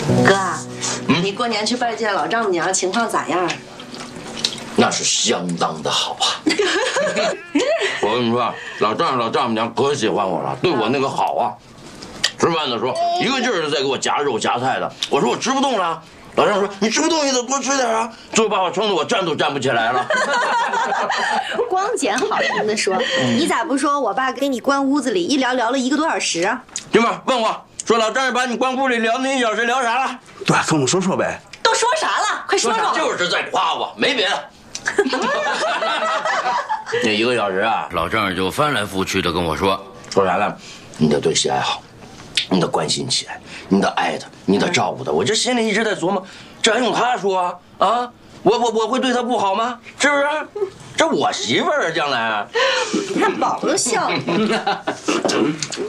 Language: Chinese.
哥，你过年去拜见老丈母娘，情况咋样？ 那是相当的好啊！我跟你说，老丈母娘可喜欢我了，对我那个好啊！吃饭的时候一个劲儿的在给我夹肉夹菜的，我说我吃不动了。老丈说：“你吃不动也得多吃点啊！”最后把我撑得我站都站不起来了。 光捡好听的说，你咋不说我爸给你关屋子里一聊聊了1个多小时啊？ 对吧？问我说老丈人把你关屋里聊那1小时聊啥了？ 对，跟我们说说呗。 都说啥了？快说说。 就是在夸我，没别的。那1个小时啊，老丈人就翻来覆去的跟我说啥呢？你得对喜爱好，你得关心起来，你得爱他，你得照顾他。我这心里一直在琢磨，这还用他说啊？啊，我会对他不好吗？是不是？这我媳妇儿啊，将来。 看宝都笑了。